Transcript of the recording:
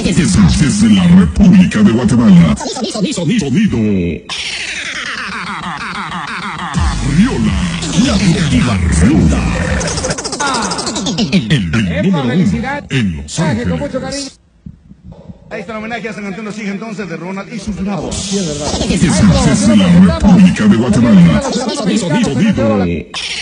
Desde la República de Guatemala. Sonido. Riola. La última ronda. El número 1 en Los Ángeles. Con mucho cariño. Ahí está el homenaje a San Antonio Sigue entonces de Ronald y sus bravos. Sí, es verdad. Desde la República de Guatemala. Sonido.